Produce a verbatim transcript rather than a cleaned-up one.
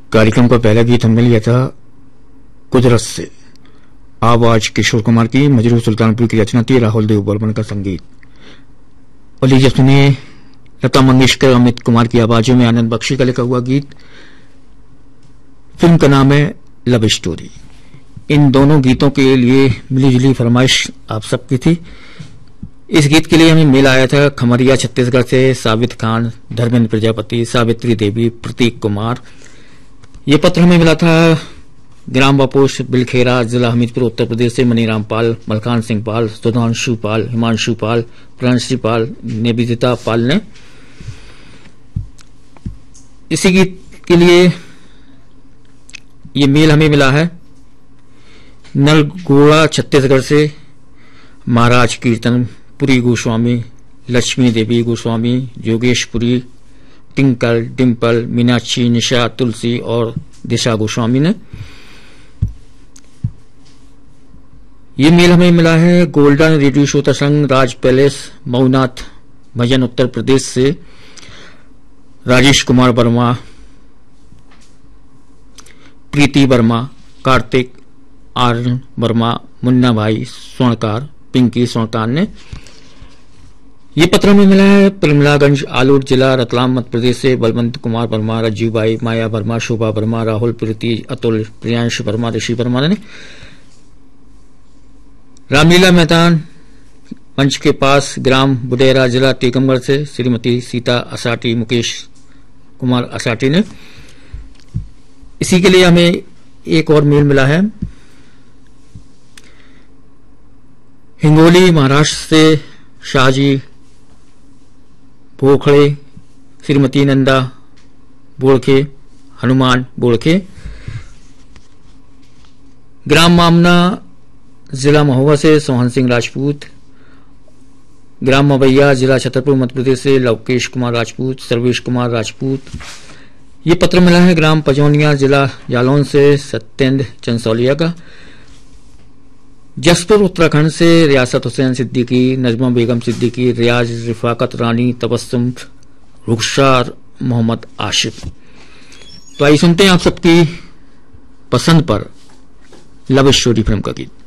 कार्यक्रम का पहला गीत हमने लिया था कुदरत से। आवाज किशोर कुमार की, मजरू सुल्तानपुर की रचना थी, राहुल देव बर्मन का संगीत। और लीजिए सुनिए लता मंगेशकर, अमित कुमार की आवाजों में आनंद बख्शी का लिखा हुआ गीत। फिल्म का नाम है लव स्टोरी। इन दोनों गीतों के लिए मिली जुली फरमाइश आप सबकी थी। इस गीत के लिए हमें मेल आया था खमरिया छत्तीसगढ़ से साबित खान, धर्मेंद्र प्रजापति, सावित्री देवी, प्रतीक कुमार। ये पत्र हमें मिला था ग्राम बापोश बिलखेरा, जिला हमीरपुर, उत्तर प्रदेश से मनीराम पाल, मलकान सिंह पाल, सुधांशु पाल, हिमांशु पाल, प्रणश्री पाल, निवेदिता पाल ने। इसी गीत के लिए ये मेल हमें मिला है नलगोड़ा छत्तीसगढ़ से महाराज कीर्तन पुरी गोस्वामी, लक्ष्मी देवी गोस्वामी, योगेशपुरी, टिंकल, डिम्पल, मीनाक्षी, निशा, तुलसी और दिशा गोस्वामी ने। ये मेल हमें मिला है गोल्डन रेडियो श्रोता संघ, राज पैलेस, मऊनाथ, भजन, उत्तर प्रदेश से राजेश कुमार वर्मा, प्रीति वर्मा, कार्तिक आर्यन वर्मा, मुन्ना भाई स्वर्णकार, पिंकी स्वर्णकार ने। ये पत्र में मिला है परिमलागंज, आलूर जिला, रतलाम, मध्य प्रदेश से बलवंत कुमार वर्मा, रज्जू भाई, माया वर्मा, शोभा वर्मा, राहुल, प्रीति, अतुल, प्रियांश वर्मा, ऋषि वर्मा ने। रामलीला मैदान मंच के पास, ग्राम बुडेरा, जिला टीकमगढ़ से श्रीमती सीता असाटी, मुकेश कुमार असाटी ने। इसी के लिए हमें एक और मेल मिला है हिंगोली महाराष्ट्र से शाहजी पोखड़े, श्रीमती नंदा बोड़खे, हनुमान बोड़खे। ग्राम मामना, जिला महुआ से सोहन सिंह राजपूत। ग्राम मवैया, जिला छतरपुर, मध्य प्रदेश से लवकेश कुमार राजपूत, सर्वेश कुमार राजपूत। ये पत्र मिला है ग्राम पजौनिया, जिला जालौन से सत्येंद्र चंसौलिया का। जसपुर उत्तराखंड से रियासत हुसैन सिद्दीकी, नजमा बेगम सिद्दीकी, रियाज, रिफाकत रानी, तबस्सुम, रुखसार, मोहम्मद आशिफ। तो आइए सुनते हैं आप सबकी पसंद पर लव स्टोरी फिल्म का गीत।